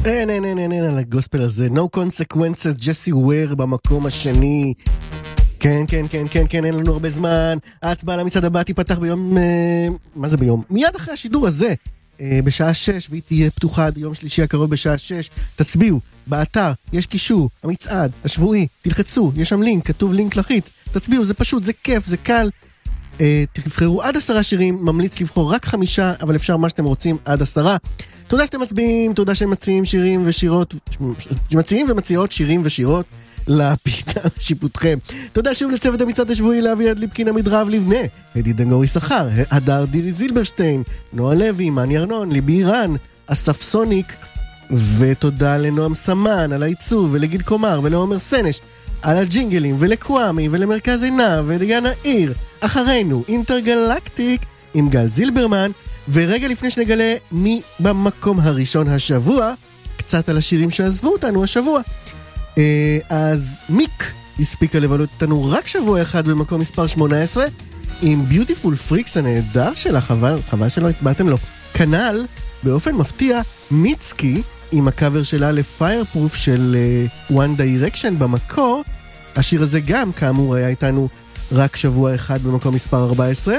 אין על הגוספל הזה. No Consequences, ג'סי וויר במקום השני. כן, אין לנו הרבה זמן. ההצבעה למצעד הבא תיפתח ביום... מה זה ביום? מיד אחרי השידור הזה, בשעה 6, והיא תהיה פתוחה עד יום שלישי הקרוב בשעה 6. תצביעו, באתר, יש קישור, המצעד, השבועי, תלחצו, יש שם לינק, כתוב לינק לחיץ. תצביעו, זה פשוט, זה כיף, זה קל. תבחרו עד 10 שירים, ממליץ לבחור רק 5, אבל אפשר מה שאתם רוצים עד 10. תודה שאתם מצביעים, תודה שהם מציעים שירים ושירות, מציעים ומציעות שירים ושירות לפינה שיפוטכם. תודה שוב לצוות המצעד השבועי, לאביעד ליפקין, עמידרב לבנה, אדי דנגורי שכר, הדר דירי זילברשטיין, נועה לוי, מני ארנון, ליבי אירן, אסף סוניק, ותודה לנועם סמן על העיצוב, ולגיד קומר ולעומר סנש על הג'ינגלים, ולקוואמי ולמרכז עינה וליאנה עיר. אחרינו אינטרגלקטיק עם גל זילברמן. ורגע לפני שנגלה מי במקום הראשון השבוע, קצת על השירים שעזבו אותנו השבוע. אז מיק הספיקה לבלות אותנו רק שבוע אחד במקום מספר 18 עם Beautiful Freaks הנהדר שלה, חבל שלא הצבעתם לו. כנ"ל באופן מפתיע מיצקי עם הקאבר שלה ל-Fireproof של One Direction במקור. השיר הזה גם כאמור היה איתנו רק שבוע אחד במקום מספר 14.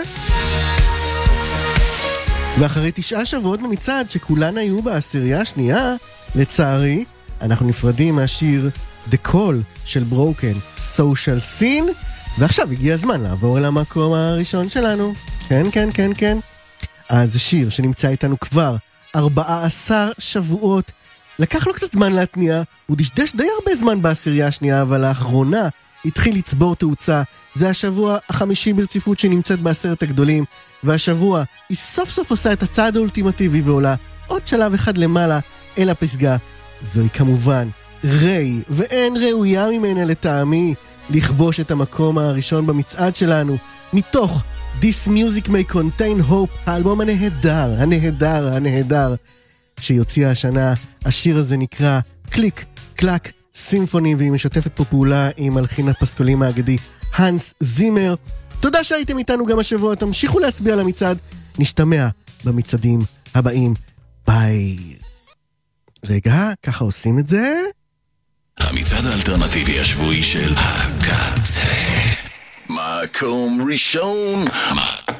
ואחרי 9 שבועות במצעד שכולן היו בעשירייה השנייה, לצערי, אנחנו נפרדים מהשיר The Call של Broken Social Scene, ועכשיו הגיע הזמן לעבור למקום הראשון שלנו. כן. אז זה שיר שנמצא איתנו כבר 14 שבועות. לקח לו קצת זמן להתניע, הוא דשדש די הרבה זמן בעשירייה השנייה, אבל לאחרונה התחיל לצבור תאוצה. זה השבוע החמישי ברציפות שנמצאת בעשרת הגדולים, והשבוע היא סוף סוף עושה את הצעד האולטימטיבי ועולה עוד שלב אחד למעלה אל הפסגה. זוהי כמובן ריי, ואין ראויה ממנה לטעמי לכבוש את המקום הראשון במצעד שלנו, מתוך This Music May Contain Hope, האלבום הנהדר שיוציאה השנה. השיר הזה נקרא קליק קלק סימפוני, והיא משתפת פה פעולה עם מלחין הפסקולים האגדי הנס זימר. תודה שהייתם איתנו גם השבוע, תמשיכו להצביע למצעד, נשתמע במצעדים הבאים, ביי. רגע, ככה עושים את זה. המצעד האלטרנטיבי השבועי של הקצה, מקום ראשון.